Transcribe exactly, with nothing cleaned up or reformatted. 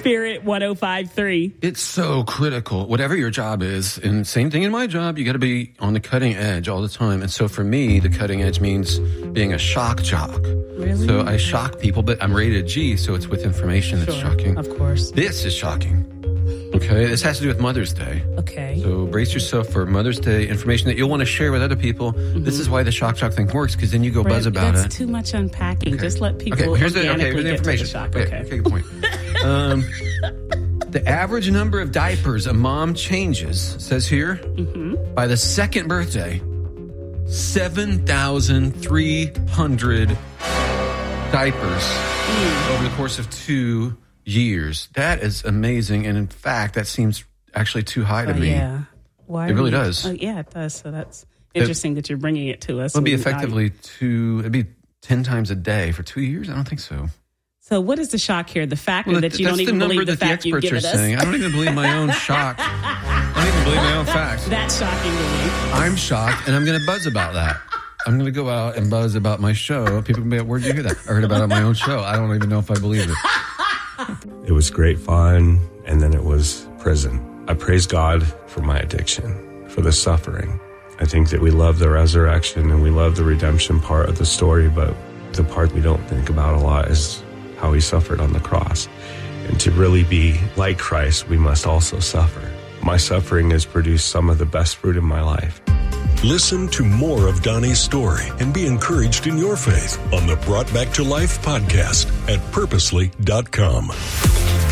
Spirit one oh five point three. It's so critical. Whatever your job is, and same thing in my job, you got to be on the cutting edge all the time. And so for me, the cutting edge means being a shock jock. Really? So I shock people, but I'm rated G, so it's with information that's Sure, shocking. of course. This is shocking. Okay, this has to do with Mother's Day. Okay. So brace yourself for Mother's Day information that you'll want to share with other people. Mm-hmm. This is why the shock jock thing works, because then you go Brett, buzz about that's it. That's too much unpacking. Okay. Just let people okay, here's the, organically okay, here's the get information. to the shock. Okay, Okay, okay, good point. um, the average number of diapers a mom changes, says here, mm-hmm. by the second birthday, seven thousand three hundred diapers mm. over the course of two years. That is amazing. And in fact, that seems actually too high to uh, me. Yeah. Why it really you, does. Uh, yeah, it does. So that's interesting it, that you're bringing it to us. It would be effectively two, it'd be ten times a day for two years? I don't think so. So what is the shock here? The factor well, that you don't even believe the, the fact you've given are us? Saying. I don't even believe my own shock. I don't even believe my own facts. That's shocking to me. I'm shocked, and I'm going to buzz about that. I'm going to go out and buzz about my show. People can be like, where'd you hear that? I heard about it on my own show. I don't even know if I believe it. It was great fun, and then it was prison. I praise God for my addiction, for the suffering. I think that we love the resurrection and we love the redemption part of the story, but the part we don't think about a lot is how he suffered on the cross. And to really be like Christ, we must also suffer. My suffering has produced some of the best fruit in my life. Listen to more of Donnie's story and be encouraged in your faith on the Brought Back to Life podcast at purposely dot com.